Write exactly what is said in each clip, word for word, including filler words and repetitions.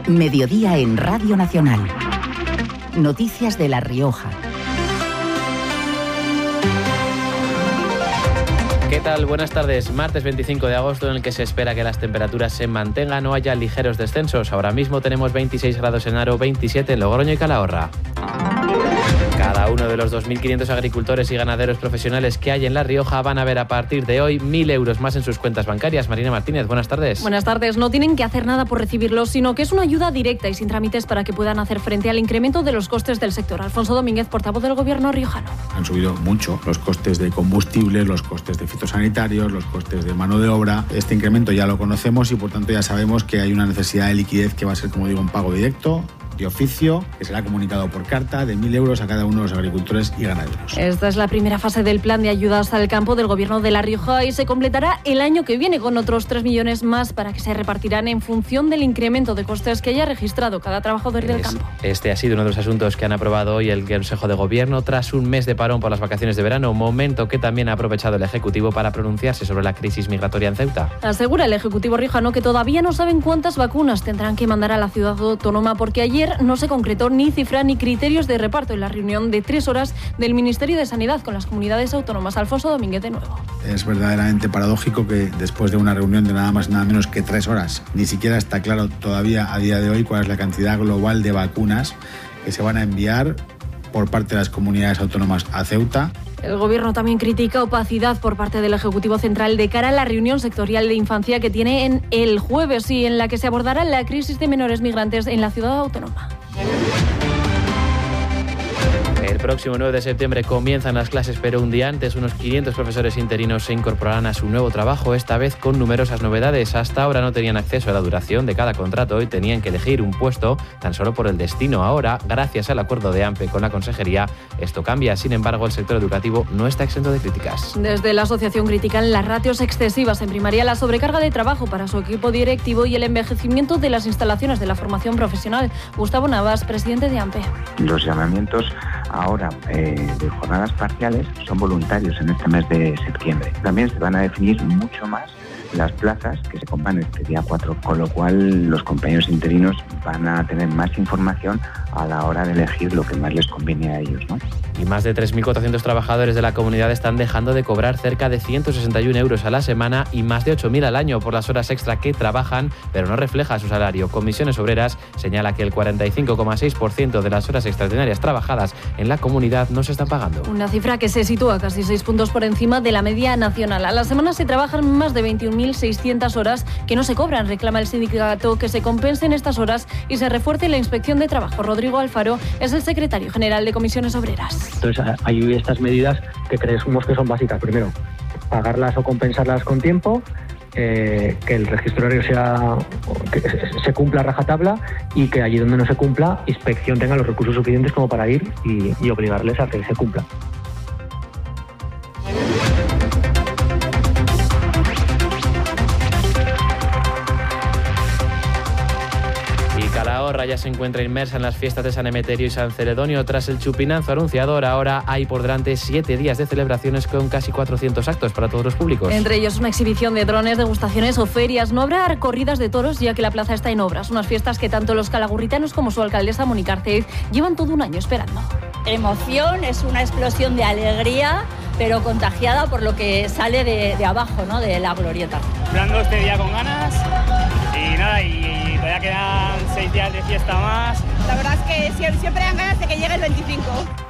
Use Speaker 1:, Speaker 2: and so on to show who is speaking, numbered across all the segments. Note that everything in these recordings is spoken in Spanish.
Speaker 1: Mediodía en Radio Nacional. Noticias de La Rioja.
Speaker 2: ¿Qué tal? Buenas tardes. Martes veinticinco de agosto, en el que se espera que las temperaturas se mantengan o haya ligeros descensos. Ahora mismo tenemos veintiséis grados en Haro, veintisiete en Logroño y Calahorra. Cada uno de los dos mil quinientos agricultores y ganaderos profesionales que hay en La Rioja van a ver a partir de hoy mil euros más en sus cuentas bancarias. Marina Martínez, buenas tardes.
Speaker 3: Buenas tardes. No tienen que hacer nada por recibirlos, sino que es una ayuda directa y sin trámites para que puedan hacer frente al incremento de los costes del sector. Alfonso Domínguez, portavoz del Gobierno riojano.
Speaker 4: Han subido mucho los costes de combustible, los costes de fitosanitarios, los costes de mano de obra. Este incremento ya lo conocemos y por tanto ya sabemos que hay una necesidad de liquidez que va a ser, como digo, un pago directo de oficio, que será comunicado por carta, de mil euros a cada uno de los agricultores y ganaderos.
Speaker 3: Esta es la primera fase del plan de ayudas al campo del Gobierno de La Rioja y se completará el año que viene con otros tres millones más para que se repartirán en función del incremento de costes que haya registrado cada trabajador del campo.
Speaker 2: Este ha sido uno de los asuntos que han aprobado hoy el Consejo de Gobierno tras un mes de parón por las vacaciones de verano, momento que también ha aprovechado el Ejecutivo para pronunciarse sobre la crisis migratoria en Ceuta.
Speaker 3: Asegura el Ejecutivo riojano que todavía no saben cuántas vacunas tendrán que mandar a la ciudad autónoma porque ayer no se concretó ni cifra ni criterios de reparto en la reunión de tres horas del Ministerio de Sanidad con las comunidades autónomas. Alfonso Domínguez de nuevo.
Speaker 4: Es verdaderamente paradójico que después de una reunión de nada más y nada menos que tres horas, ni siquiera está claro todavía a día de hoy cuál es la cantidad global de vacunas que se van a enviar por parte de las comunidades autónomas a Ceuta.
Speaker 3: El Gobierno también critica opacidad por parte del Ejecutivo Central de cara a la reunión sectorial de infancia que tiene en el jueves y en la que se abordará la crisis de menores migrantes en la ciudad autónoma.
Speaker 2: El próximo nueve de septiembre comienzan las clases, pero un día antes unos quinientos profesores interinos se incorporarán a su nuevo trabajo, esta vez con numerosas novedades. Hasta ahora no tenían acceso a la duración de cada contrato y tenían que elegir un puesto tan solo por el destino. Ahora, gracias al acuerdo de AMPE con la Consejería, esto cambia. Sin embargo, el sector educativo no está exento de críticas.
Speaker 3: Desde la asociación critican las ratios excesivas en primaria, la sobrecarga de trabajo para su equipo directivo y el envejecimiento de las instalaciones de la formación profesional. Gustavo Navas, presidente de AMPE.
Speaker 5: Los llamamientos ahora eh, de jornadas parciales son voluntarios en este mes de septiembre. También se van a definir mucho más las plazas que se compran este día cuatro, con lo cual los compañeros interinos van a tener más información a la hora de elegir lo que más les conviene a ellos, ¿no?
Speaker 2: Y más de tres mil cuatrocientos trabajadores de la comunidad están dejando de cobrar cerca de ciento sesenta y uno euros a la semana y más de ocho mil al año por las horas extra que trabajan, pero no refleja su salario. Comisiones Obreras señala que el cuarenta y cinco coma seis por ciento de las horas extraordinarias trabajadas en la comunidad no se están pagando.
Speaker 3: Una cifra que se sitúa casi seis puntos por encima de la media nacional. A la semana se trabajan más de veintiún mil seiscientas horas que no se cobran. Reclama el sindicato que se compensen estas horas y se refuerce la inspección de trabajo. Rodrigo Alfaro es el secretario general de Comisiones Obreras.
Speaker 6: Entonces hay estas medidas que creemos que son básicas. Primero, pagarlas o compensarlas con tiempo, eh, que el registro horario sea, que se cumpla a rajatabla y que allí donde no se cumpla, inspección tenga los recursos suficientes como para ir y, y obligarles a que se cumpla.
Speaker 2: Calahorra ya se encuentra inmersa en las fiestas de San Emeterio y San Celedonio. Tras el chupinazo anunciador, ahora hay por delante siete días de celebraciones con casi cuatrocientos actos para todos los públicos.
Speaker 3: Entre ellos una exhibición de drones, degustaciones o ferias. No habrá corridas de toros ya que la plaza está en obras. Unas fiestas que tanto los calagurritanos como su alcaldesa Mónica Arceiz llevan todo un año esperando.
Speaker 7: Emoción, es una explosión de alegría, pero contagiada por lo que sale de, de abajo, ¿no? De la glorieta.
Speaker 8: Esperando este día con ganas y nada, y todavía quedan seis días de fiesta más.
Speaker 9: La verdad es que siempre dan ganas de que llegue el veinticinco.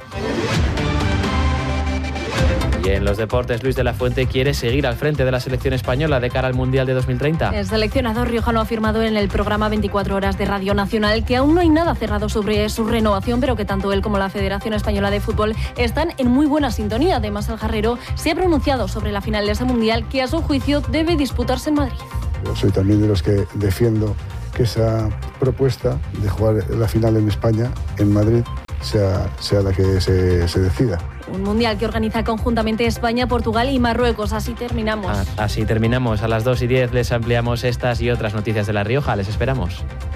Speaker 2: Y en los deportes, Luis de la Fuente quiere seguir al frente de la selección española de cara al Mundial de dos mil treinta.
Speaker 3: El seleccionador riojano ha afirmado en el programa veinticuatro horas de Radio Nacional que aún no hay nada cerrado sobre su renovación, pero que tanto él como la Federación Española de Fútbol están en muy buena sintonía. Además, el jarrero se ha pronunciado sobre la final de ese Mundial que a su juicio debe disputarse en Madrid.
Speaker 10: Yo soy también de los que defiendo que esa propuesta de jugar la final en España, en Madrid, sea, sea la que se, se decida.
Speaker 3: Un mundial que organiza conjuntamente España, Portugal y Marruecos. Así terminamos.
Speaker 2: Así terminamos. A las dos y diez les ampliamos estas y otras noticias de La Rioja. Les esperamos.